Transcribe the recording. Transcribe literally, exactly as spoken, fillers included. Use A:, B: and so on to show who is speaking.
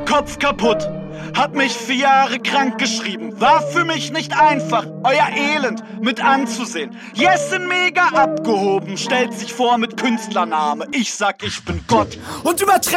A: Kopf kaputt, hat mich vier Jahre krank geschrieben. War für mich nicht einfach, euer Elend mit anzusehen. Jessen mega abgehoben, stellt sich vor mit Künstlername. Ich sag, ich bin Gott.
B: Und übertreibt